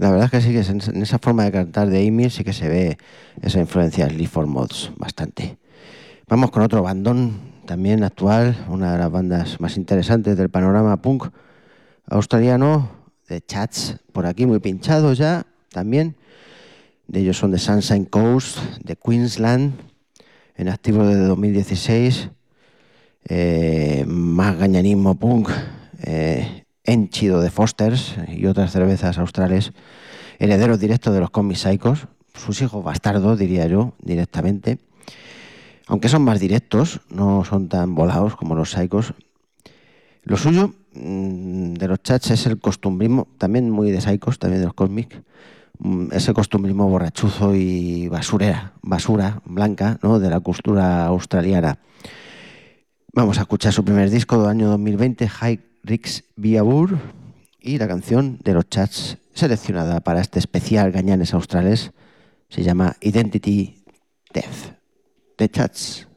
La verdad es que sí, que en esa forma de cantar de Amy sí que se ve esa influencia de Sleaford Mods bastante. Vamos con otro bandón también actual, una de las bandas más interesantes del panorama punk australiano, The Chats, por aquí muy pinchados ya también. De ellos son The Sunshine Coast, de Queensland, en activo desde 2016. Más gañanismo punk, henchido de Fosters y otras cervezas australes, herederos directos de los cómics Psychos, sus hijos bastardos, diría yo, directamente. Aunque son más directos, no son tan volados como los Psychos. Lo suyo de los Chats es el costumbrismo, también muy de Psychos, también de los cómics, ese costumbrismo borrachuzo y basura blanca, ¿no?, de la cultura australiana. Vamos a escuchar su primer disco del año 2020, High Rix Beaver, y la canción de los Chats seleccionada para este especial Gañanes Australes se llama Identity Death. The Chats.